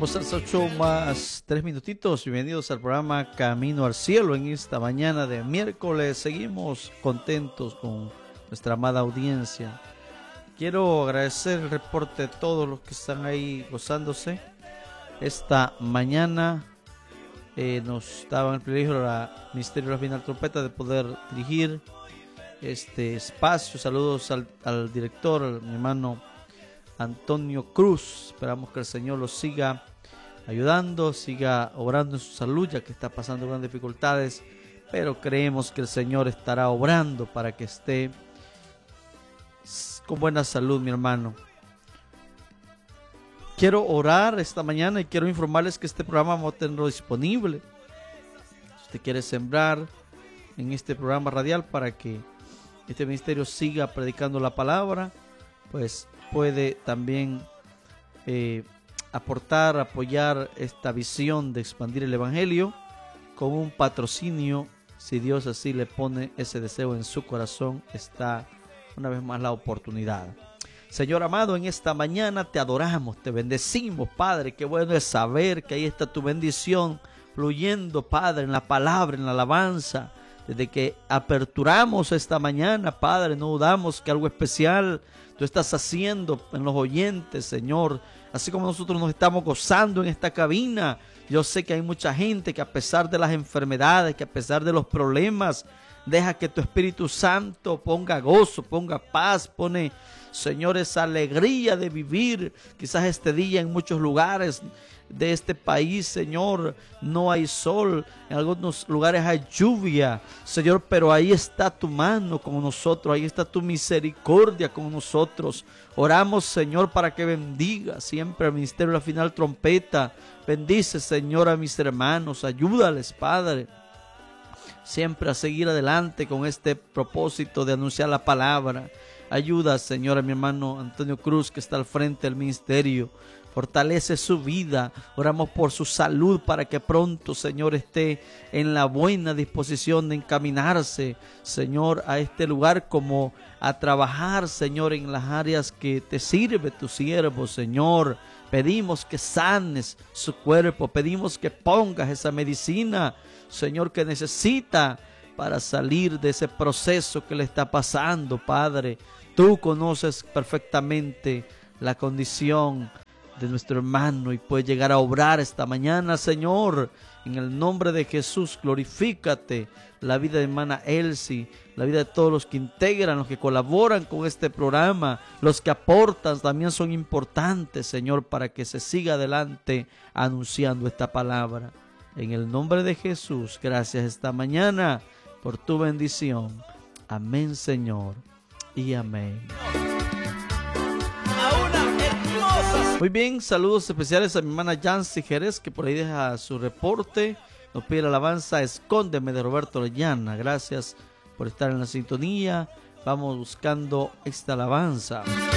Tenemos las 8 más 3 minutitos. Bienvenidos al programa Camino al Cielo en esta mañana de miércoles. Seguimos contentos con nuestra amada audiencia. Quiero agradecer el reporte de todos los que están ahí gozándose. Esta mañana nos daban el privilegio del Ministerio de la Final Trompeta de poder dirigir este espacio. Saludos al director, mi hermano Antonio Cruz. Esperamos que el Señor los siga ayudando, siga obrando en su salud, ya que está pasando grandes dificultades, pero creemos que el Señor estará obrando para que esté con buena salud, mi hermano. Quiero orar esta mañana y quiero informarles que este programa vamos a tenerlo disponible. Si usted quiere sembrar en este programa radial para que este ministerio siga predicando la palabra, pues puede también aportar, apoyar esta visión de expandir el evangelio con un patrocinio. Si Dios así le pone ese deseo en su corazón, está una vez más la oportunidad. Señor amado, en esta mañana te adoramos, te bendecimos, Padre. Qué bueno es saber que ahí está tu bendición fluyendo, Padre, en la palabra, en la alabanza. Desde que aperturamos esta mañana, Padre, no dudamos que algo especial tú estás haciendo en los oyentes, Señor. Así como nosotros nos estamos gozando en esta cabina, yo sé que hay mucha gente que a pesar de las enfermedades, que a pesar de los problemas, deja que tu Espíritu Santo ponga gozo, ponga paz, pone, Señor, esa alegría de vivir. Quizás este día en muchos lugares de este país, Señor, no hay sol, en algunos lugares hay lluvia, Señor, pero ahí está tu mano con nosotros, ahí está tu misericordia con nosotros. Oramos, Señor, para que bendiga siempre al Ministerio de la Final Trompeta. Bendice, Señor, a mis hermanos, ayúdales, Padre, siempre a seguir adelante con este propósito de anunciar la palabra. Ayuda, Señor, a mi hermano Antonio Cruz, que está al frente del ministerio. Fortalece su vida. Oramos por su salud para que pronto, Señor, esté en la buena disposición de encaminarse, Señor, a este lugar como a trabajar, Señor, en las áreas que te sirve tu siervo, Señor. Pedimos que sanes su cuerpo. Pedimos que pongas esa medicina, Señor, que necesita para salir de ese proceso que le está pasando, Padre. Tú conoces perfectamente la condición de nuestro hermano y puedes llegar a obrar esta mañana, Señor. En el nombre de Jesús, glorifícate la vida de hermana Elsie, la vida de todos los que integran, los que colaboran con este programa, los que aportan también son importantes, Señor, para que se siga adelante anunciando esta palabra. En el nombre de Jesús, gracias esta mañana por tu bendición. Amén, Señor, y amén. Muy bien, saludos especiales a mi hermana Yancy Jerez, que por ahí deja su reporte. Nos pide la alabanza Escóndeme de Roberto Orellana. Gracias por estar en la sintonía. Vamos buscando esta alabanza.